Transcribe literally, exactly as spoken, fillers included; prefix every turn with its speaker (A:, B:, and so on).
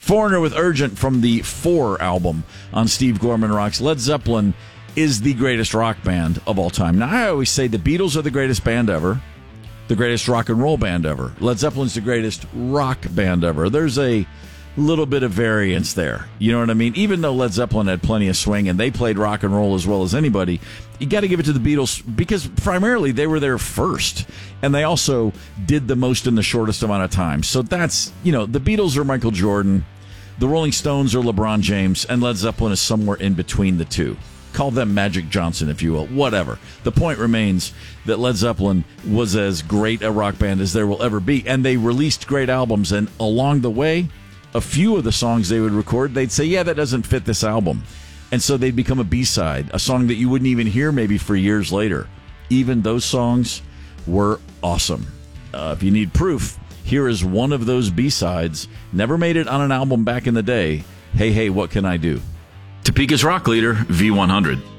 A: Foreigner with Urgent from the Four album on Steve Gorman Rocks. Led Zeppelin is the greatest rock band of all time. Now, I always say the Beatles are the greatest band ever, the greatest rock and roll band ever. Led Zeppelin's the greatest rock band ever. There's a little bit of variance there. You know what I mean? Even though Led Zeppelin had plenty of swing and they played rock and roll as well as anybody, you got to give it to the Beatles because primarily they were there first, and they also did the most in the shortest amount of time. So that's, you know, the Beatles are Michael Jordan, the Rolling Stones are LeBron James, and Led Zeppelin is somewhere in between the two. Call them Magic Johnson, if you will. Whatever. The point remains that Led Zeppelin was as great a rock band as there will ever be, and they released great albums, and along the way, a few of the songs they would record, they'd say, yeah, that doesn't fit this album. And so they'd become a B-side, a song that you wouldn't even hear maybe for years later. Even those songs were awesome. Uh, if you need proof, here is one of those B-sides. Never made it on an album back in the day. Hey, hey, what can I do?
B: Topeka's rock leader, V one hundred.